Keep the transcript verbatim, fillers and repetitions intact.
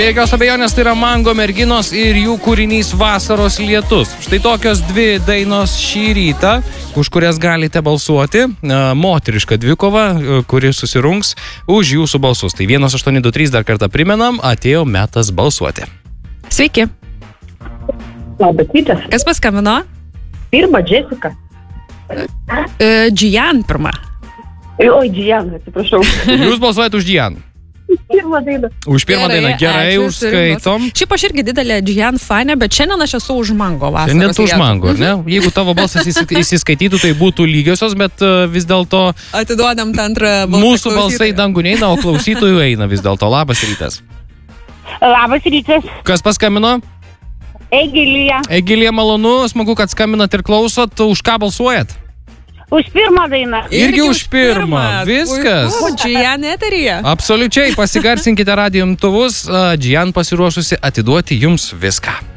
Be jokios abejonės tai yra Mango merginos ir jų kūrinys Vasaros lietus. Štai tokios dvi dainos šį rytą, už kurias galite balsuoti. Moteriška dvikova, kuri susirungs už jūsų balsus. Tai vienas aštuoni du trys dar kartą primenam, atėjo metas balsuoti. Sveiki. Labas rytas. Kas paskambino? Pirma, Jessica. Džian pirma. Oi, Džian, atsiprašau. Jūs balsuojate už Džian. Pirmą dainą. Už pirmą dainą. Gerai, ačiū, užskaitom. Šiaip aš irgi didelė Džian fanė, bet šiandien aš esu už Mango vasaros. Šiandien tu už Mango, ne? Jeigu tavo balsas įsiskaitytų, tai būtų lygiosios, bet vis dėlto atiduodam tą antrą balsą. Mūsų balsai dangų neina, o klausytojų eina vis dėlto. Labas rytas. Labas rytas. Kas paskambino? Egilija. Egilija, malonu, smagu, kad skambinat ir klausot. Už ką balsuojat? Už pirmą dainą. Irgi už pirmą. Viskas. O, Džian eteryje. Absoliučiai, pasigarsinkite radijo imtuvus. Džian pasiruošusi atiduoti jums viską.